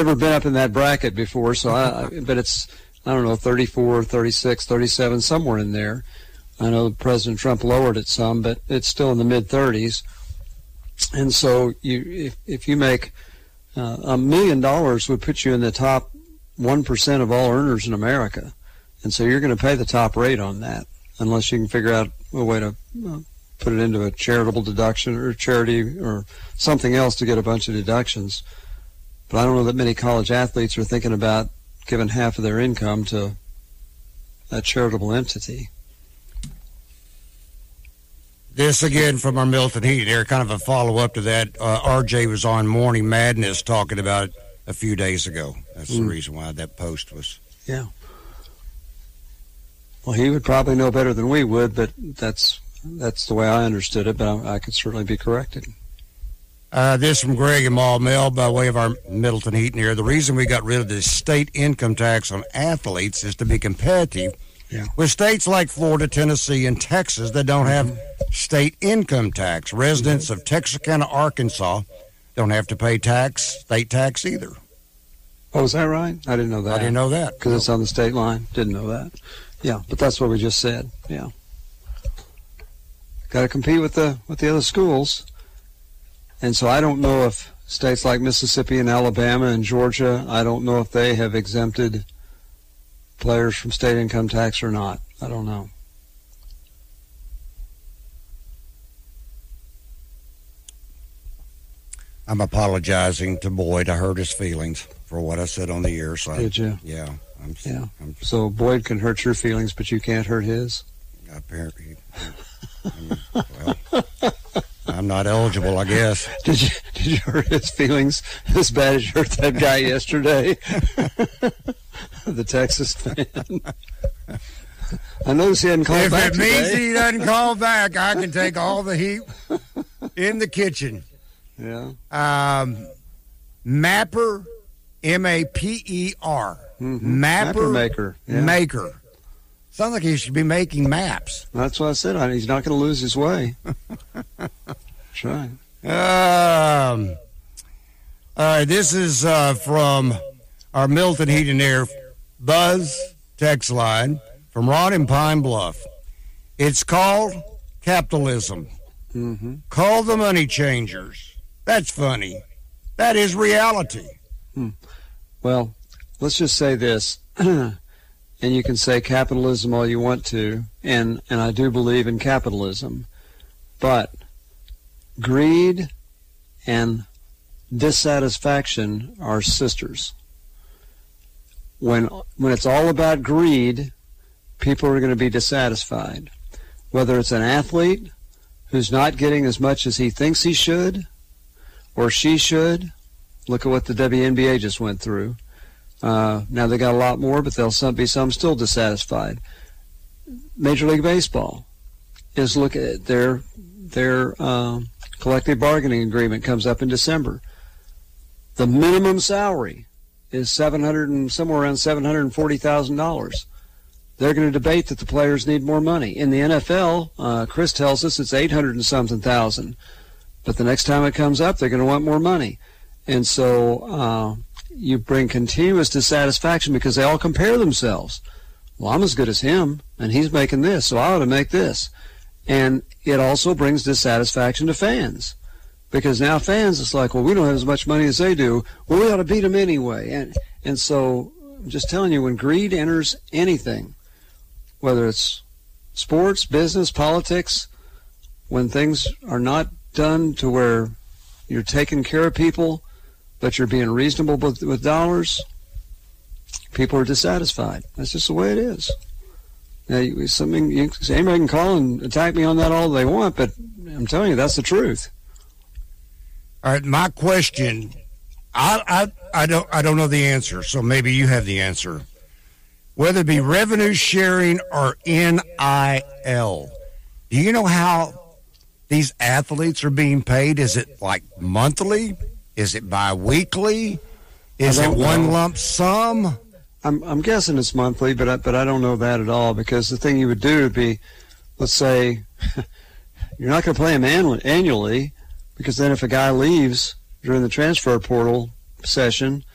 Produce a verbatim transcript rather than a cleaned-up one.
never been up in that bracket before, so I, I but it's, I don't know, thirty-four, thirty-six, thirty-seven, somewhere in there. I know President Trump lowered it some, but it's still in the mid-thirties. And so you, if, if you make uh, a million dollars would put you in the top one percent of all earners in America. And so you're going to pay the top rate on that, unless you can figure out a way to uh, put it into a charitable deduction or charity or something else to get a bunch of deductions. But I don't know that many college athletes are thinking about giving half of their income to a charitable entity. This again from our Milton Heat there, kind of a follow-up to that. Uh, R J was on Morning Madness talking about it a few days ago. That's mm. the reason why that post was. Yeah. Well, he would probably know better than we would, but that's that's the way I understood it, but I, I could certainly be corrected. Uh, this from Greg and Maul Mel by way of our Middleton Heaton here. The reason we got rid of the state income tax on athletes is to be competitive yeah. with states like Florida, Tennessee, and Texas that don't have mm-hmm. state income tax. Residents mm-hmm. of Texarkana, Arkansas don't have to pay tax, state tax either. Oh, is that right? I didn't know that. I didn't know that. Because it's on the state line. Didn't know that. Yeah, but that's what we just said. Yeah. Got to compete with the with the other schools. And so I don't know if states like Mississippi and Alabama and Georgia, I don't know if they have exempted players from state income tax or not. I don't know. I'm apologizing to Boyd. I hurt his feelings for what I said on the air. So Did you? Yeah. I'm, yeah. I'm, so Boyd can hurt your feelings, but you can't hurt his? Apparently. I'm, well, I'm not eligible, I guess. Did you did you hurt his feelings as bad as you hurt that guy yesterday? The Texas fan. I noticed he hadn't called if back If it means today. he doesn't call back, I can take all the heat in the kitchen. Yeah. Um, Mapper, M A P E R. Mm-hmm. Mapper, Mapper maker. Yeah. Maker. Sounds like he should be making maps. That's what I said. He's not going to lose his way. That's right. Um, all right, this is uh, from our Milton Heat and Air Buzz text line from Ron in Pine Bluff. It's called capitalism. Mm-hmm. Call the money changers. That's funny. That is reality. Hmm. Well, let's just say this. And you can say capitalism all you want to, and, and I do believe in capitalism, but greed and dissatisfaction are sisters. When when it's all about greed, people are going to be dissatisfied. Whether it's an athlete who's not getting as much as he thinks he should or she should, look at what the W N B A just went through. Uh, now they got a lot more, but there'll some, be some still dissatisfied. Major League Baseball is look at their their um, collective bargaining agreement comes up in December. The minimum salary is seven hundred and somewhere around seven hundred and forty thousand dollars. They're going to debate that the players need more money. In the N F L, uh, Chris tells us it's eight hundred and something thousand, but the next time it comes up, they're going to want more money, and so. Uh, You bring continuous dissatisfaction because they all compare themselves. Well, I'm as good as him, and he's making this, so I ought to make this. And it also brings dissatisfaction to fans because now fans, it's like, well, we don't have as much money as they do. Well, we ought to beat them anyway. And and so I'm just telling you, when greed enters anything, whether it's sports, business, politics, when things are not done to where you're taking care of people, but you're being reasonable with, with dollars, people are dissatisfied. That's just the way it is. Now, you, something you, anybody can call and attack me on that all they want, but I'm telling you, that's the truth. All right, my question, I, I, I don't I don't know the answer, so maybe you have the answer. Whether it be revenue sharing or N I L, do you know how these athletes are being paid? Is it like monthly? Is it bi-weekly? Is it one know. lump sum? I'm I'm guessing it's monthly, but I, but I don't know that at all because the thing you would do would be, let's say, you're not going to play him annually because then if a guy leaves during the transfer portal session,